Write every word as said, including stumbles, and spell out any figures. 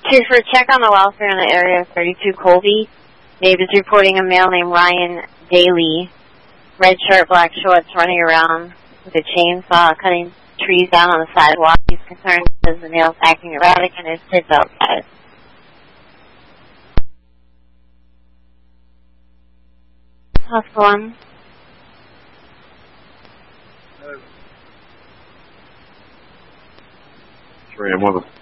Two for check on the welfare in the area of thirty-two Colby. Neighbors reporting a male named Ryan Daly, red shirt, black shorts, running around with a chainsaw, cutting trees down on the sidewalk. He's concerned because the male's acting erratic and his kids outside. House one. Three, I'm with him.